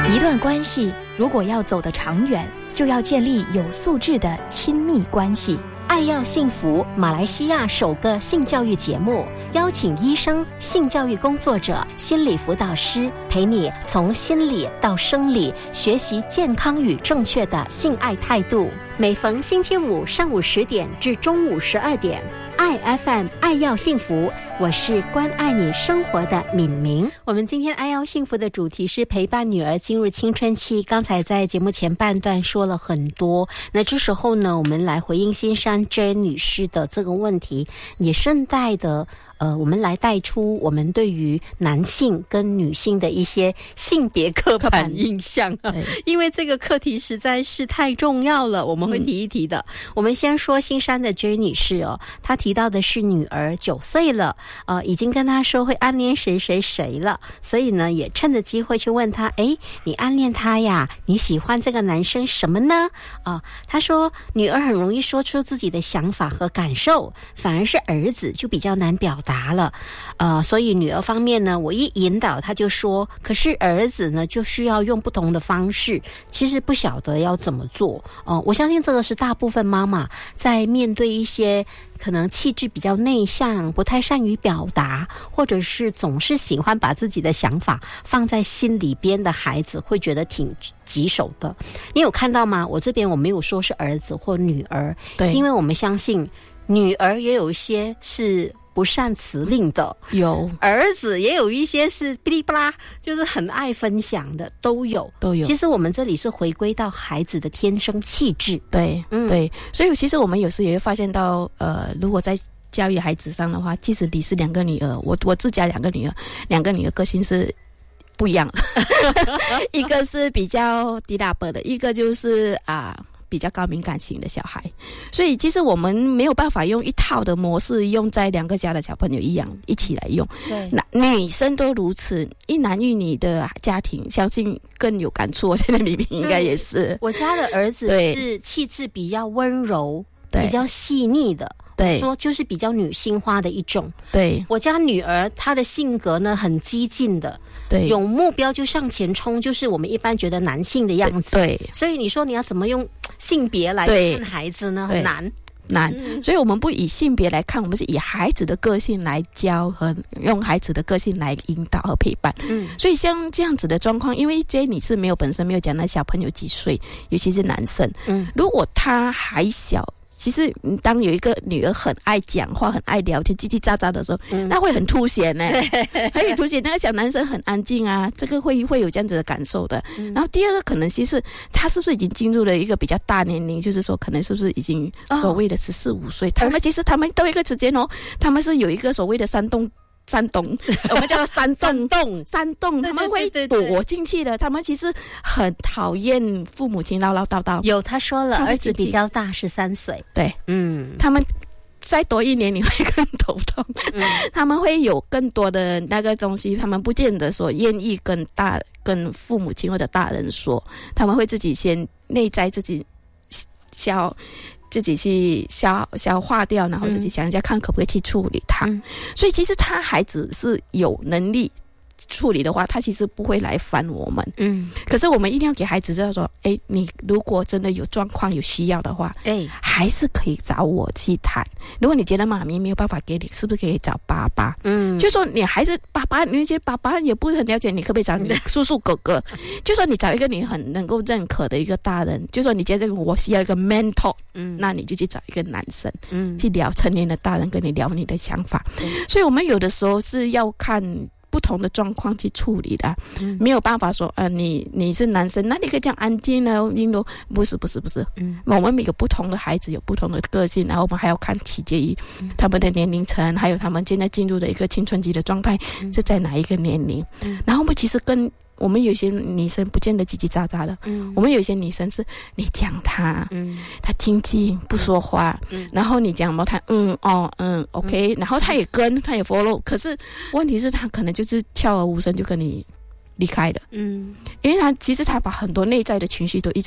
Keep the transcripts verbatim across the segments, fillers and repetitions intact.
一段关系如果要走得长远，就要建立有素质的亲密关系。 爱要幸福，马来西亚首个性教育节目，邀请医生、性教育工作者、心理辅导师，陪你从心理到生理，学习健康与正确的性爱态度。每逢星期五上午十点至中午十二点，爱 F M 爱要幸福，我是关爱你生活的敏明。我们今天爱要幸福的主题是陪伴女儿进入青春期。刚才在节目前半段说了很多，那这时候呢，我们来回应新山 J 女士的这个问题，也顺带的呃，我们来带出我们对于男性跟女性的一些性别刻板印象啊，因为这个课题实在是太重要了，我们会提一提的。嗯、我们先说新山的 J 女士哦，她提到的是女儿九岁了，呃，已经跟她说会暗恋谁谁谁了，所以呢，也趁着机会去问她，诶，你暗恋他呀？你喜欢这个男生什么呢？啊、呃，她说女儿很容易说出自己的想法和感受，反而是儿子就比较难表达。答了，呃，所以女儿方面呢，我一引导他就说，可是儿子呢就需要用不同的方式，其实不晓得要怎么做。呃，我相信这个是大部分妈妈在面对一些可能气质比较内向、不太善于表达，或者是总是喜欢把自己的想法放在心里边的孩子，会觉得挺棘手的。你有看到吗？我这边我没有说是儿子或女儿，对，因为我们相信女儿也有一些是不善辞令的，有儿子也有一些是哔哩吧啦，就是很爱分享的，都有都有。其实我们这里是回归到孩子的天生气质，对，嗯，对。所以其实我们有时也会发现到，呃，如果在教育孩子上的话，即使你是两个女儿，我我自家两个女儿，两个女儿个性是不一样的，一个是比较低大波的，一个就是啊。比较高敏感型的小孩，所以其实我们没有办法用一套的模式用在两个家的小朋友一样一起来用。对，那女生都如此，一男一女的家庭，相信更有感触。我现在明明应该也是，我家的儿子是气质比较温柔，比较细腻的。对，说就是比较女性化的一种。对，我家女儿她的性格呢很激进的，对，有目标就向前冲，就是我们一般觉得男性的样子。对，所以你说你要怎么用性别来看孩子呢？很难。难、嗯，所以我们不以性别来看，我们是以孩子的个性来教和用孩子的个性来引导和陪伴。嗯，所以像这样子的状况，因为 J 你是没有本身没有讲那小朋友几岁，尤其是男生，嗯，如果他还小。其实当有一个女儿很爱讲话很爱聊天叽叽喳喳的时候、嗯、那会很凸显呢，可以凸显那个小男生很安静啊，这个会会有这样子的感受的、嗯、然后第二个可能性是他是不是已经进入了一个比较大年龄，就是说可能是不是已经所谓的十四五岁，他们其实他们都有一个之间哦，他们是有一个所谓的山洞山洞，我们叫做山洞洞山洞，他们会躲进去的。他们其实很讨厌父母亲唠唠叨叨。有他说了，儿子比较大，十三岁。对，嗯，他们再多一年你会更头痛。嗯，他们会有更多的那个东西，他们不见得说愿意跟大跟父母亲或者大人说，他们会自己先内在自己消。自己去消消化掉，然后自己想一下看可不可以去处理它、嗯、所以其实他孩子是有能力处理的话，他其实不会来烦我们。嗯，可是我们一定要给孩子知道说，哎，你如果真的有状况有需要的话，哎，还是可以找我去谈。如果你觉得妈咪没有办法给你，是不是可以找爸爸？嗯，就说你还是爸爸，你觉得爸爸也不是很了解你，可不可以找你的叔叔哥哥？就说你找一个你很能够认可的一个大人，就说你觉得我需要一个 mentor， 嗯，那你就去找一个男生，嗯，去聊成年的大人跟你聊你的想法。嗯，所以我们有的时候是要看不同的状况去处理的、嗯、没有办法说呃，你你是男生那你可以这样安静呢，不是不是不是、嗯、我们每个不同的孩子有不同的个性，然后我们还要看取决于他们的年龄层、嗯、还有他们现在进入的一个青春期的状态、嗯、是在哪一个年龄、嗯、然后我们其实跟我们有些女生不见得叽叽喳喳的、嗯、我们有些女生是你讲她、嗯、她听进不说话、嗯、然后你讲嘛她嗯哦嗯 OK、嗯、然后她也跟她也 follow， 可是问题是她可能就是悄而无声就跟你离开了，嗯，因为她其实她把很多内在的情绪都一直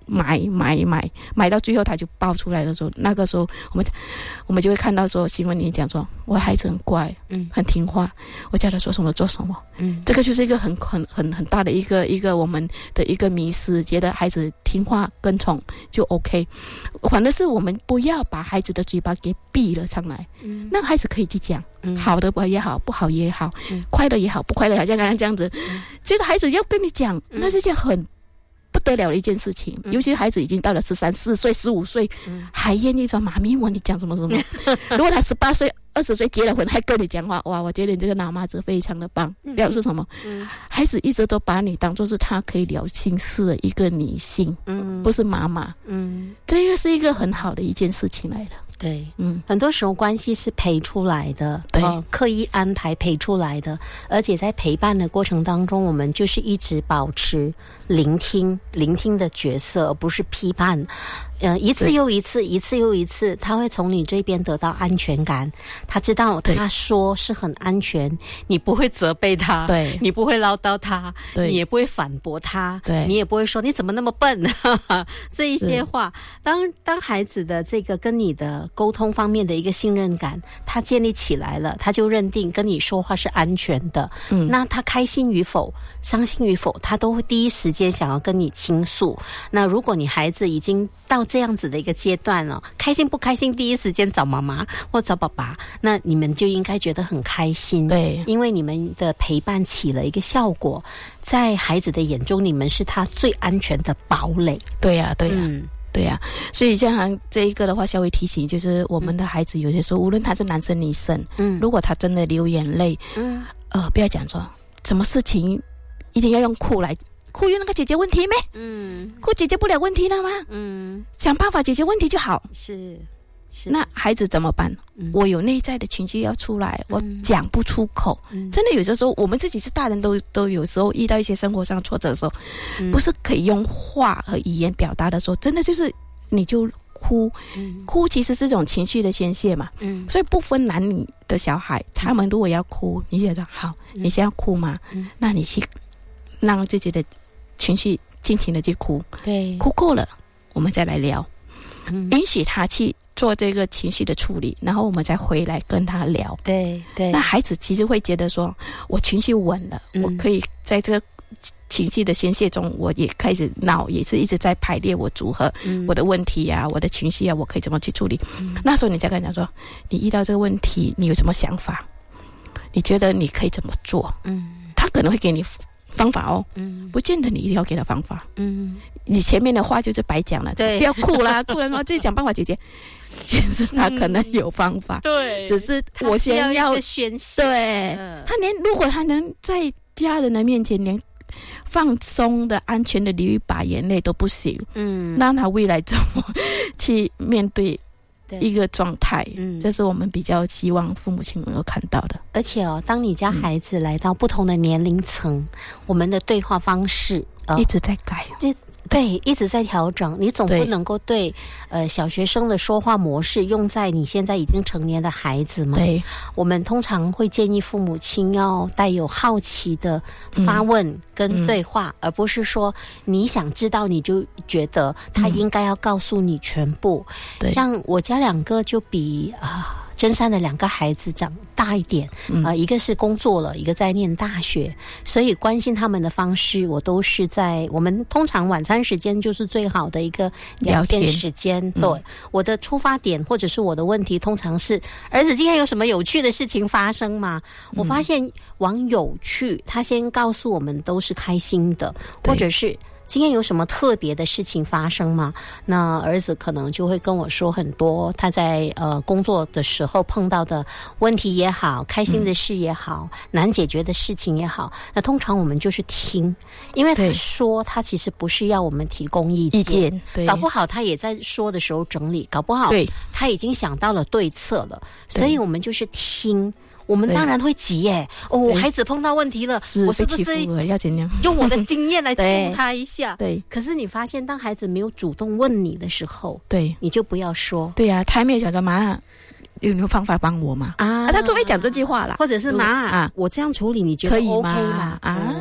买买买买到最后他就爆出来的时候，那个时候我们我们就会看到说新闻里讲说我孩子很乖，嗯，很听话，我叫他说什么做什么，嗯，这个就是一个很很很很大的一个一个我们的一个迷思，觉得孩子听话跟从就 OK， 反正是我们不要把孩子的嘴巴给闭了上来，嗯，那孩子可以去讲，嗯，好的也好，不好也好，嗯，快乐也好，不快乐好像刚刚这样子，嗯，就是孩子要跟你讲，嗯，那是件很不得了的一件事情，嗯，尤其孩子已经到了十三四岁十五岁，嗯，还愿意说妈咪我你讲什么什么如果他十八岁二十岁结了婚还跟你讲话，哇，我觉得你这个老妈子非常的棒，嗯，表示什么，嗯，孩子一直都把你当作是他可以聊心事的一个女性，嗯，不是妈妈，嗯，这个是一个很好的一件事情来的。 对，嗯，很多时候关系是陪出来的，对，呃，刻意安排陪出来的，而且在陪伴的过程当中，我们就是一直保持聆听聆听的角色，而不是批判。呃，一次又一次，一次又一次，他会从你这边得到安全感。他知道他说是很安全，你不会责备他，对，你不会唠叨他，对，你也不会反驳他，对，你也不会说你怎么那么笨，哈哈，这一些话。当当孩子的这个跟你的沟通方面的一个信任感，他建立起来了，他就认定跟你说话是安全的。嗯，那他开心与否、伤心与否，他都会第一时间想要跟你倾诉。那如果你孩子已经到这样子的一个阶段了，开心不开心第一时间找妈妈或找爸爸，那你们就应该觉得很开心，对，因为你们的陪伴起了一个效果，在孩子的眼中你们是他最安全的堡垒。 对呀，对呀，嗯，对呀，所以像这一个的话稍微提醒，就是我们的孩子有些时候无论他是男生女生，嗯，如果他真的流眼泪，嗯，呃，不要讲说什么事情一定要用哭来哭有那个解决问题没？嗯，哭解决不了问题了吗？嗯，想办法解决问题就好。 是，是。 那孩子怎么办？嗯，我有内在的情绪要出来，嗯，我讲不出口。嗯，真的有的时候，我们自己是大人都都有时候遇到一些生活上挫折的时候，嗯，不是可以用话和语言表达的时候，真的就是你就哭，嗯，哭其实是这种情绪的宣泄嘛。嗯，所以不分男女的小孩，他们如果要哭，你觉得好，你先要哭嘛，嗯，那你去让自己的情绪尽情的去哭，对，哭够了我们再来聊，嗯，允许他去做这个情绪的处理，然后我们再回来跟他聊。对对，那孩子其实会觉得说我情绪稳了，嗯，我可以在这个情绪的宣泄中，我也开始脑也是一直在排列我组合，嗯，我的问题啊，我的情绪啊，我可以怎么去处理，嗯，那时候你再跟他讲说你遇到这个问题你有什么想法，你觉得你可以怎么做，嗯，他可能会给你方法哦，嗯，不见得你一定要给他方法，嗯，你前面的话就是白讲了，对，不要哭啦，哭了嘛自己想办法解决。其实他可能有方法，嗯，对，只是我先要一个宣泄， 对，嗯，他连如果他能在家人的面前连放松的、安全的流一把眼泪都不行，嗯，那他未来怎么去面对一个状态，嗯，这是我们比较希望父母亲能够看到的。 而且哦，当你家孩子来到不同的年龄层，嗯，我们的对话方式， 呃、一直在改， 对，一直在调整。你总不能够对呃小学生的说话模式用在你现在已经成年的孩子嘛？对，我们通常会建议父母亲要带有好奇的发问跟对话，嗯嗯，而不是说你想知道你就觉得他应该要告诉你全部。对，像我家两个就比啊。真山的两个孩子长大一点，嗯，呃，一个是工作了，一个在念大学，所以关心他们的方式，我都是在我们通常晚餐时间就是最好的一个聊天时间。对，嗯，我的出发点或者是我的问题，通常是儿子今天有什么有趣的事情发生吗？嗯，我发现往有趣，他先告诉我们都是开心的，或者是。今天有什么特别的事情发生吗？那儿子可能就会跟我说很多他在呃工作的时候碰到的问题也好，开心的事也好，嗯，难解决的事情也好。那通常我们就是听，因为他说他其实不是要我们提供意见，意见对，搞不好他也在说的时候整理，搞不好他已经想到了对策了，所以我们就是听。我们当然会急耶，哦，我孩子碰到问题了，我是不是要怎样用我的经验来救他一下？对，可是你发现，当孩子没有主动问你的时候，对，你就不要说。 对呀，啊，他还没有想说妈，有没有方法帮我嘛？啊，啊他除非讲这句话啦， 或者是妈啊，我这样处理你觉得 OK 吗？ 啊，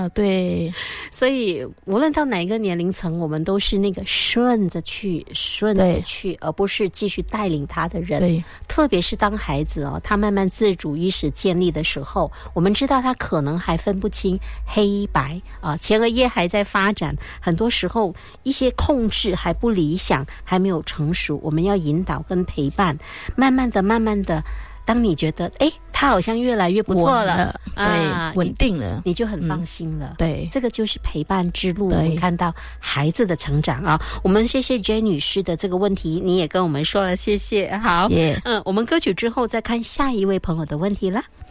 啊，对， 所以无论到哪一个年龄层，我们都是那个顺着去顺着去，而不是继续带领他的人。 对， 特别是当孩子哦，他慢慢自主意识建立的时候，我们知道他可能还分不清黑白啊、呃，前额叶还在发展，很多时候一些控制还不理想，还没有成熟，我们要引导跟陪伴，慢慢的慢慢的，当你觉得诶他好像越来越不错了， 了对、啊，稳定了， 你就很放心了、嗯、 对， 这个就是陪伴之路，我们看到孩子的成长啊。我们谢谢 J 女士的这个问题，你也跟我们说了，谢谢。好， 谢谢。 嗯，我们歌曲之后再看下一位朋友的问题啦。